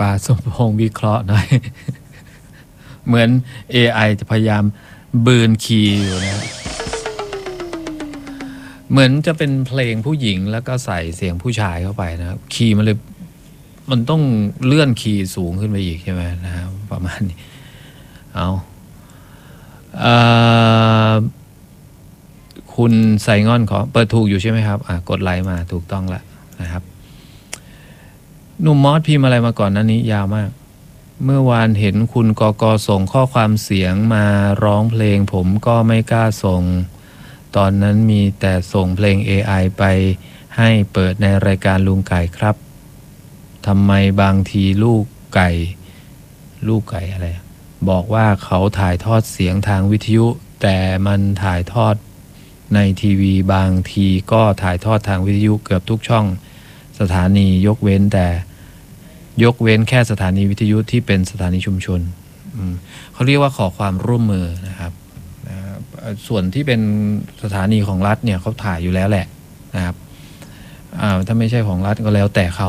ป่าสมพงษ์วิเคราะห์หน่อย เหมือน AI จะพยายามบืนคีย์อยู่นะเหมือนจะเป็นเพลงผู้หญิงแล้วก็ใส่เสียงผู้ชายเข้าไปนะครับคีย์มันต้องเลื่อนคีย์สูงขึ้นไปอีกใช่ไหมนะครับประมาณนี้คุณไซงอนขอเปิดถูกอยู่ใช่ไหมครับกดไลค์มาถูกต้องแล้วนะครับหนุ่มมอสพิมพ์อะไรมาก่อนนั้นนี้ยาวมากเมื่อวานเห็นคุณกกส่งข้อความเสียงมาร้องเพลงผมก็ไม่กล้าส่งตอนนั้นมีแต่ส่งเพลง AI ไปให้เปิดในรายการลุงไก่ครับทำไมบางทีลูกไก่อะไรบอกว่าเขาถ่ายทอดเสียงทางวิทยุแต่มันถ่ายทอดในทีวีบางทีก็ถ่ายทอดทางวิทยุเกือบทุกช่องสถานียกเว้นแค่สถานีวิทยุที่เป็นสถานีชุมชนเขาเรียกว่าขอความร่วมมือนะครับส่วนที่เป็นสถานีของรัฐเนี่ยเขาถ่ายอยู่แล้วแหละนะครับถ้าไม่ใช่ของรัฐก็แล้วแต่เขา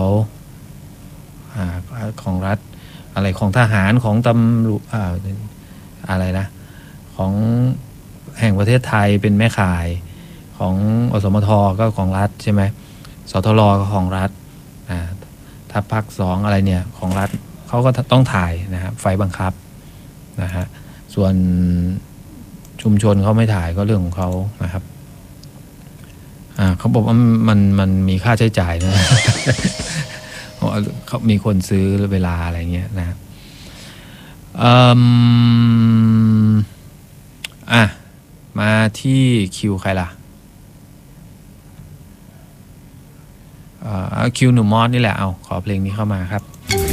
ของรัฐอะไรของทหารของตำรวจอะไรนะของแห่งประเทศไทยเป็นแม่ข่ายของอสมทก็ของรัฐใช่ไหมสทรก็ของรัฐถ้าภาค2อะไรเนี่ยของรัฐเขาก็ต้องถ่ายนะครับไฟบังคับนะฮะส่วนชุมชนเขาไม่ถ่ายก็เรื่องของเขานะครับเขาบอกว่ามันมีค่าใช้จ่ายนะ เขามีคนซื้อเวลาอะไรเงี้ยนะมาที่คิวใครล่ะคิวหนุ่มมอสนี่แหละขอเพลงนี้เข้ามาครับ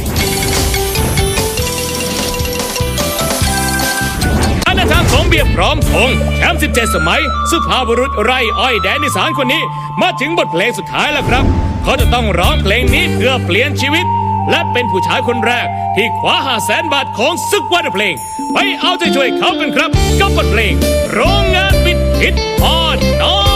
อาณาจักรของเบียร์พร้อมพงษ์แชมป์17 สมัยสุภาพบุรุษไร่อ้อยแดนอีสานคนนี้มาถึงบทเพลงสุดท้ายแล้วครับเขาจะต้องร้องเพลงนี้เพื่อเปลี่ยนชีวิตและเป็นผู้ชายคนแรกที่คว้า500,000 บาทของศึกวันเพลงไปเอาใจช่วยเขากันครับกับบทเพลงโรงงานปิดฮิตพอดน้อย